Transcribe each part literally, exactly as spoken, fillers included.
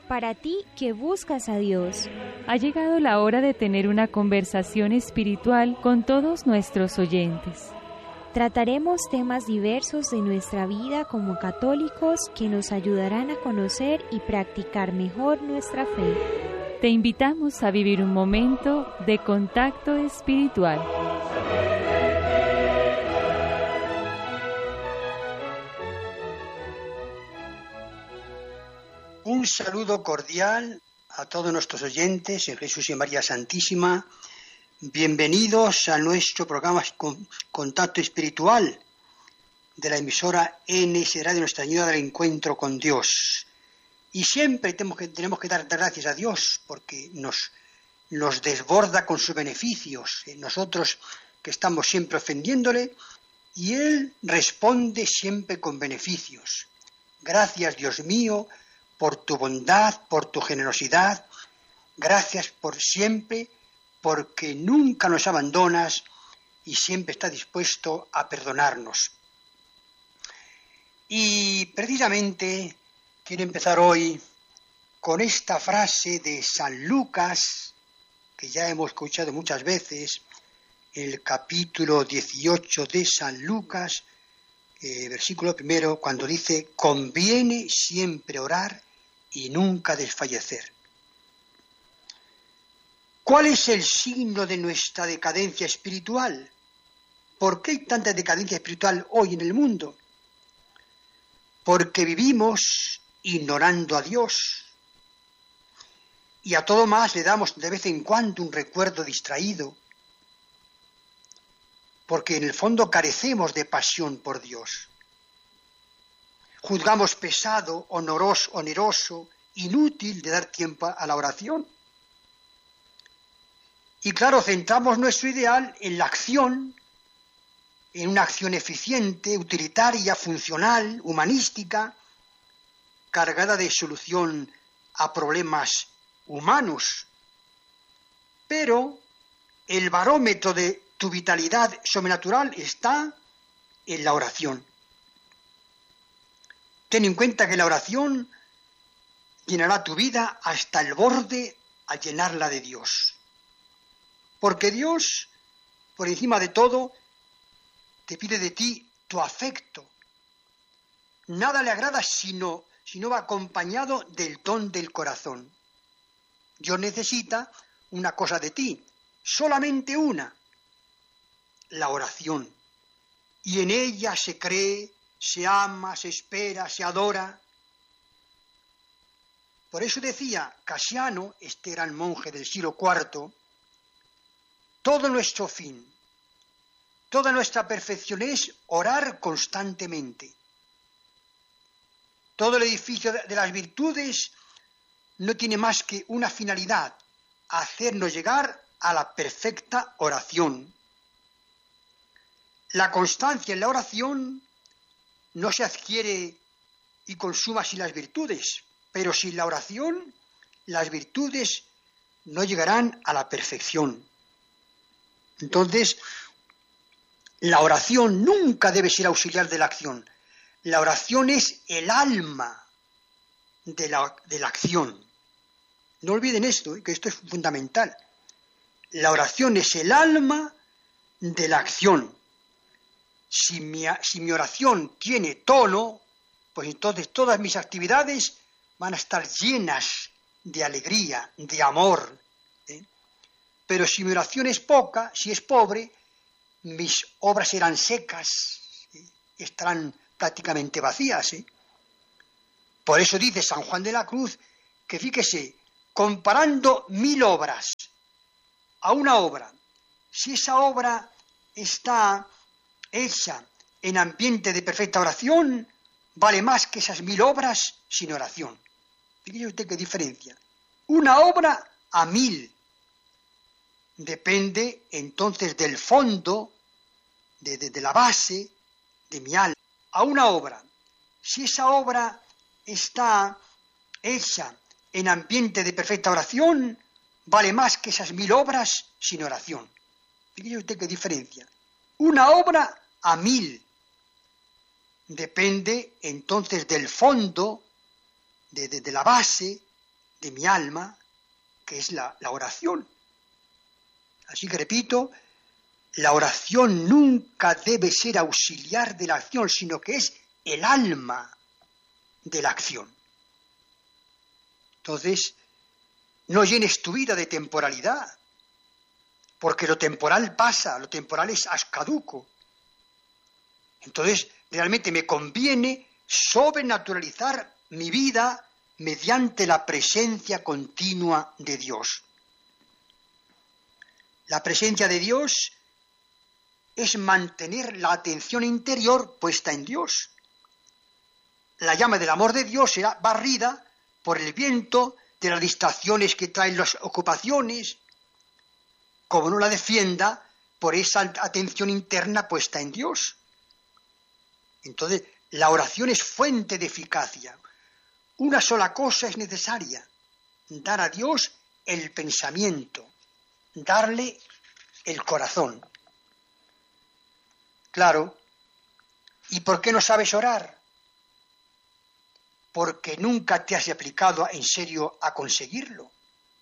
Para ti que buscas a Dios, ha llegado la hora de tener una conversación espiritual con todos nuestros oyentes. Trataremos temas diversos de nuestra vida como católicos que nos ayudarán a conocer y practicar mejor nuestra fe. Te invitamos a vivir un momento de contacto espiritual. Un saludo cordial a todos nuestros oyentes en Jesús y María Santísima. Bienvenidos a nuestro programa Contacto Espiritual de la emisora N S Radio Nuestra Señora del Encuentro con Dios. Y siempre tenemos que, tenemos que dar gracias a Dios porque nos, nos desborda con sus beneficios. Nosotros que estamos siempre ofendiéndole y Él responde siempre con beneficios. Gracias, Dios mío, por tu bondad, por tu generosidad. Gracias por siempre, porque nunca nos abandonas y siempre estás dispuesto a perdonarnos. Y precisamente quiero empezar hoy con esta frase de San Lucas, que ya hemos escuchado muchas veces, el capítulo dieciocho de San Lucas, eh, versículo primero, cuando dice: conviene siempre orar y nunca desfallecer. ¿Cuál es el signo de nuestra decadencia espiritual? ¿Por qué hay tanta decadencia espiritual hoy en el mundo? Porque vivimos ignorando a Dios y a todo más le damos de vez en cuando un recuerdo distraído, porque en el fondo carecemos de pasión por Dios. Juzgamos pesado, honoroso, oneroso, inútil de dar tiempo a la oración. Y claro, centramos nuestro ideal en la acción, en una acción eficiente, utilitaria, funcional, humanística, cargada de solución a problemas humanos. Pero el barómetro de tu vitalidad sobrenatural está en la oración. Ten en cuenta que la oración llenará tu vida hasta el borde a llenarla de Dios. Porque Dios, por encima de todo, te pide de ti tu afecto. Nada le agrada sino, si no va acompañado del don del corazón. Dios necesita una cosa de ti, solamente una, la oración. Y en ella se cree, se ama, se espera, se adora. Por eso decía Casiano, este gran monje del siglo cuarto, todo nuestro fin, toda nuestra perfección es orar constantemente. Todo el edificio de las virtudes no tiene más que una finalidad, hacernos llegar a la perfecta oración. La constancia en la oración no se adquiere y consuma sin las virtudes, pero sin la oración las virtudes no llegarán a la perfección. Entonces, la oración nunca debe ser auxiliar de la acción. La oración es el alma de la, de la acción. No olviden esto, que esto es fundamental. La oración es el alma de la acción. Si mi, si mi oración tiene tono, pues entonces todas mis actividades van a estar llenas de alegría, de amor. ¿eh? Pero si mi oración es poca, si es pobre, mis obras serán secas, ¿eh? estarán prácticamente vacías. ¿eh? Por eso dice San Juan de la Cruz que, fíjese, comparando mil obras a una obra, si esa obra está hecha en ambiente de perfecta oración, vale más que esas mil obras sin oración. Fíjese usted qué diferencia. Una obra a mil. Depende entonces del fondo, de, de, de la base de mi alma. A una obra. Si esa obra está hecha en ambiente de perfecta oración, vale más que esas mil obras sin oración. Fíjese usted qué diferencia. Una obra a mil. Depende entonces del fondo, de, de, de la base de mi alma, que es la, la oración. Así que repito, la oración nunca debe ser auxiliar de la acción, sino que es el alma de la acción. Entonces, no llenes tu vida de temporalidad, porque lo temporal pasa, lo temporal es caduco. Entonces, realmente me conviene sobrenaturalizar mi vida mediante la presencia continua de Dios. La presencia de Dios es mantener la atención interior puesta en Dios. La llama del amor de Dios será barrida por el viento de las distracciones que traen las ocupaciones, como no la defienda por esa atención interna puesta en Dios. Entonces, la oración es fuente de eficacia. Una sola cosa es necesaria: dar a Dios el pensamiento, darle el corazón. Claro. ¿Y por qué no sabes orar? Porque nunca te has aplicado en serio a conseguirlo.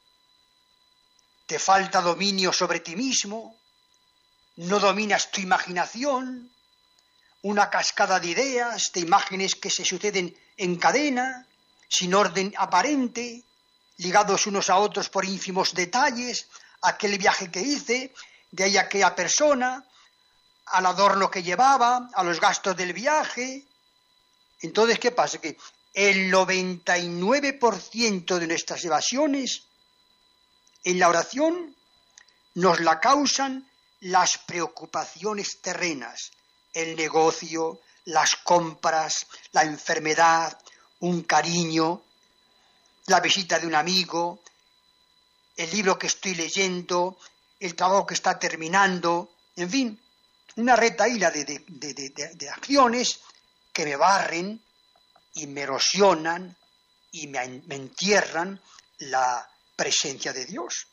Te falta dominio sobre ti mismo, no dominas tu imaginación, una cascada de ideas, de imágenes que se suceden en cadena, sin orden aparente, ligados unos a otros por ínfimos detalles, aquel viaje que hice, de ahí aquella persona, al adorno que llevaba, a los gastos del viaje. Entonces, ¿qué pasa? Que el noventa y nueve por ciento de nuestras evasiones en la oración nos la causan las preocupaciones terrenas, el negocio, las compras, la enfermedad, un cariño, la visita de un amigo, el libro que estoy leyendo, el trabajo que está terminando, en fin, una retahíla de, de, de, de, de acciones que me barren y me erosionan y me, me entierran la presencia de Dios.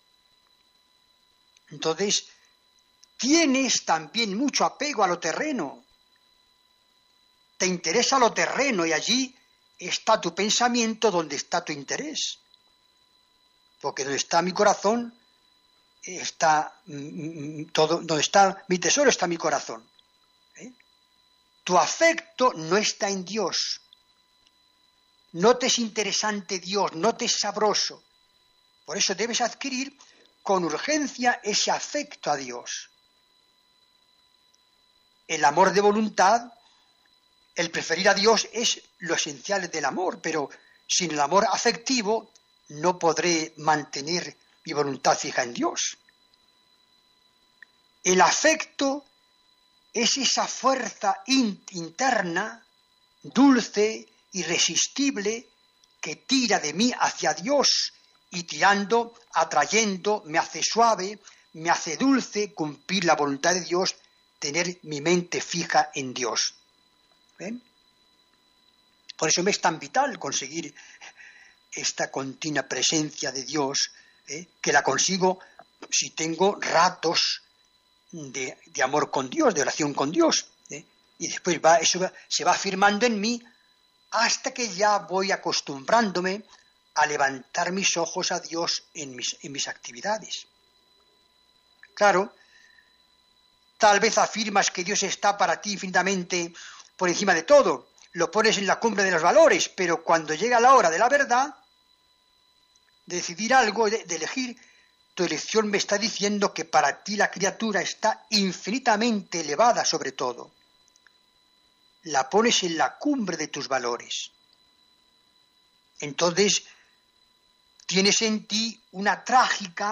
Entonces, tienes también mucho apego a lo terreno. Te interesa lo terreno y allí está tu pensamiento, donde está tu interés. Porque donde está mi corazón, está todo, donde está mi tesoro está mi corazón. ¿Eh? Tu afecto no está en Dios. No te es interesante Dios, no te es sabroso. Por eso debes adquirir con urgencia ese afecto a Dios. El amor de voluntad, el preferir a Dios es lo esencial del amor, pero sin el amor afectivo no podré mantener mi voluntad fija en Dios. El afecto es esa fuerza in- interna, dulce, irresistible, que tira de mí hacia Dios y tirando, atrayendo, me hace suave, me hace dulce cumplir la voluntad de Dios, tener mi mente fija en Dios. ¿Ven? Por eso me es tan vital conseguir esta continua presencia de Dios, ¿eh? que la consigo si tengo ratos de, de amor con Dios, de oración con Dios. ¿eh? Y después va, eso va, se va afirmando en mí hasta que ya voy acostumbrándome a levantar mis ojos a Dios en mis, en mis actividades. Claro, tal vez afirmas que Dios está para ti infinitamente por encima de todo, lo pones en la cumbre de los valores, pero cuando llega la hora de la verdad, de decidir algo, de, de elegir, tu elección me está diciendo que para ti la criatura está infinitamente elevada sobre todo. La pones en la cumbre de tus valores. Entonces, tienes en ti una trágica